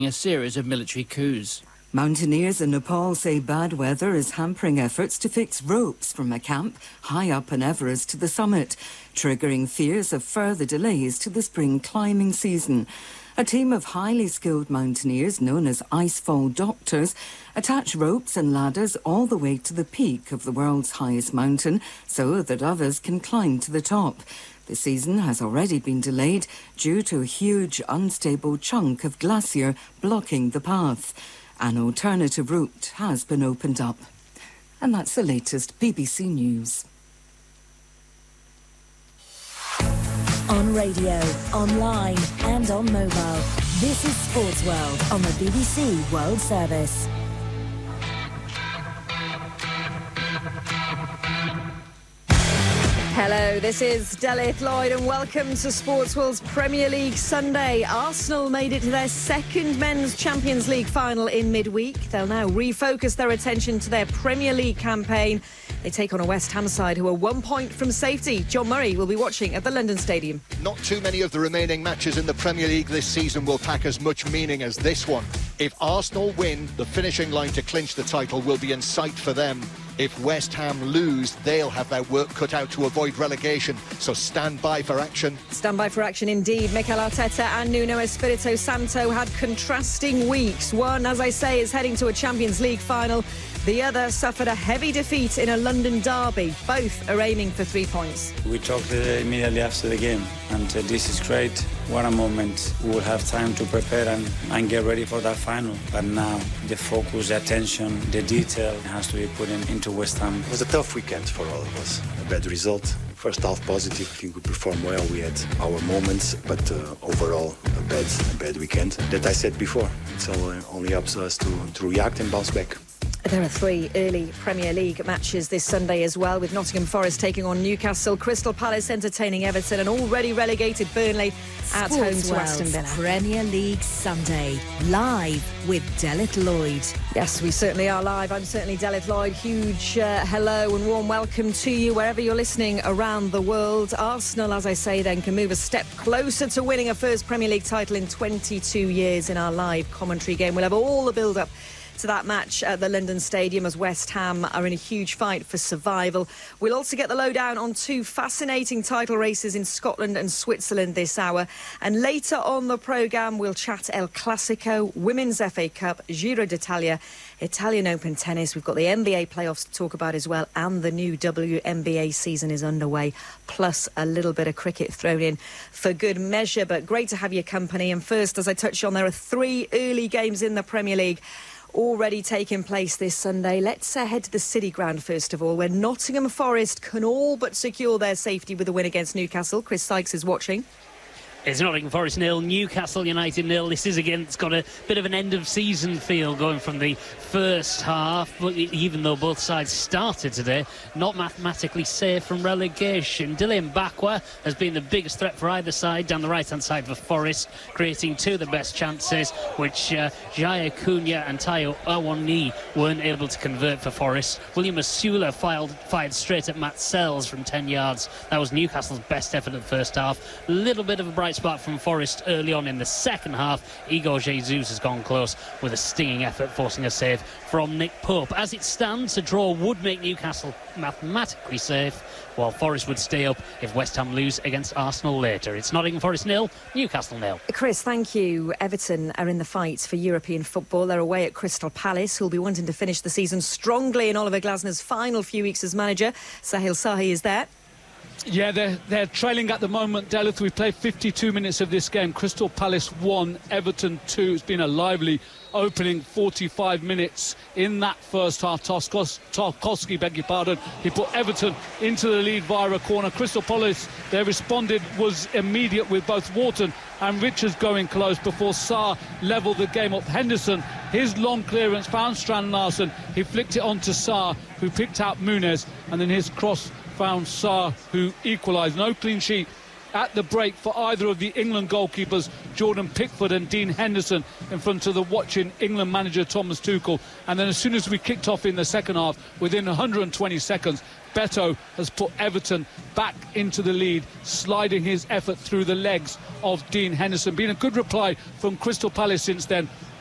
a series of military coups. Mountaineers in Nepal say bad weather is hampering efforts to fix ropes from a camp high up in Everest to the summit, triggering fears of further delays to the spring climbing season. A team of highly skilled mountaineers known as Icefall Doctors attach ropes and ladders all the way to the peak of the world's highest mountain so that others can climb to the top. The season has already been delayed due to a huge unstable chunk of glacier blocking the path. An alternative route has been opened up. And that's the latest BBC News. On radio, online and on mobile. This is Sports World on the BBC World Service. Hello, this is Delith Lloyd and welcome to Sports World's Premier League Sunday. Arsenal made it to their second Men's Champions League final in midweek. They'll now refocus their attention to their Premier League campaign. They take on a West Ham side who are 1 point from safety. John Murray will be watching at the London Stadium. Not too many of the remaining matches in the Premier League this season will pack as much meaning as this one. If Arsenal win, the finishing line to clinch the title will be in sight for them. If West Ham lose, they'll have their work cut out to avoid relegation. So stand by for action. Stand by for action indeed. Mikel Arteta and Nuno Espirito Santo had contrasting weeks. One, as I say, is heading to a Champions League final. The other suffered a heavy defeat in a London derby. Both are aiming for 3 points. We talked immediately after the game, and this is great. What a moment. We will have time to prepare and get ready for that final. But now the focus, the attention, the detail has to be put into West Ham. It was a tough weekend for all of us. A bad result. First half positive. I think we performed well. We had our moments, but overall a bad weekend. That I said before. It's only up to us to react and bounce back. There are 3 early Premier League matches this Sunday as well, with Nottingham Forest taking on Newcastle, Crystal Palace entertaining Everton, and already relegated Burnley at home to Aston Villa. Premier League Sunday, live with Delith Lloyd. Yes, we certainly are live. I'm certainly Delith Lloyd. Huge hello and warm welcome to you wherever you're listening around the world. Arsenal, as I say, then can move a step closer to winning a first Premier League title in 22 years in our live commentary game. We'll have all the build-up to that match at the London Stadium as West Ham are in a huge fight for survival. We'll also get the lowdown on 2 fascinating title races in Scotland and Switzerland this hour. And later on the programme, we'll chat El Clasico, Women's FA Cup, Giro d'Italia, Italian Open tennis. We've got the NBA playoffs to talk about as well, and the new WNBA season is underway, plus a little bit of cricket thrown in for good measure. But great to have your company. And first, as I touched on, there are 3 early games in the Premier League already taking place this Sunday. Let's head to the City Ground first of all, where Nottingham Forest can all but secure their safety with a win against Newcastle. Chris Sykes is watching. It's Nottingham Forest 0, Newcastle United 0. This is again, it's got a bit of an end-of-season feel going from the first half, but even though both sides started today, not mathematically safe from relegation. Dylan Bakwa has been the biggest threat for either side, down the right-hand side for Forest, creating 2 of the best chances, which Jaya Cunha and Tayo Awani weren't able to convert for Forest. William Asula fired straight at Matt Sells from 10 yards. That was Newcastle's best effort of the first half. A little bit of a bright spot from Forest early on in the second half. Igor Jesus has gone close with a stinging effort, forcing a save from Nick Pope. As it stands, a draw would make Newcastle mathematically safe, while Forest would stay up if West Ham lose against Arsenal later. It's Nottingham Forest 0, Newcastle 0. Chris, thank you. Everton are in the fight for European football. They're away at Crystal Palace, who'll be wanting to finish the season strongly in Oliver Glasner's final few weeks as manager. Sahil Sahi is there. Yeah, they're trailing at the moment, Delith. We've played 52 minutes of this game. Crystal Palace 1, Everton 2. It's been a lively opening 45 minutes in that first half. Tarkowski, beg your pardon, he put Everton into the lead via a corner. Crystal Palace, they responded, was immediate with both Wharton and Richards going close before Sarr levelled the game up. Henderson, his long clearance found Strand Larsen. He flicked it on to Sarr, who picked out Muniz, and then his cross found Sarr, who equalised. No clean sheet at the break for either of the England goalkeepers, Jordan Pickford and Dean Henderson, in front of the watching England manager Thomas Tuchel. And then as soon as we kicked off in the second half, within 120 seconds, Beto has put Everton back into the lead, sliding his effort through the legs of Dean Henderson. Been a good reply from Crystal Palace since then.